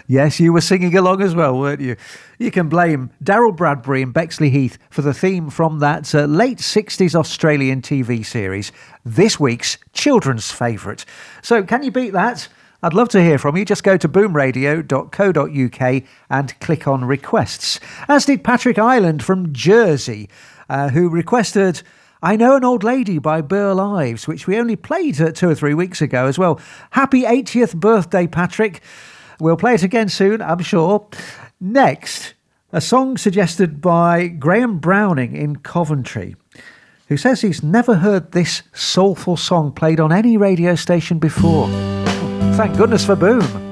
Yes, you were singing along as well, weren't you? You can blame Daryl Bradbury and Bexley Heath for the theme from that late 60s Australian TV series, this week's children's favourite. So can you beat that? I'd love to hear from you. Just go to boomradio.co.uk and click on requests. As did Patrick Island from Jersey, who requested I Know an Old Lady by Burl Ives, which we only played 2 or 3 weeks ago as well. Happy 80th birthday, Patrick. We'll play it again soon, I'm sure. Next, a song suggested by Graham Browning in Coventry, who says he's never heard this soulful song played on any radio station before. Thank goodness for Boom.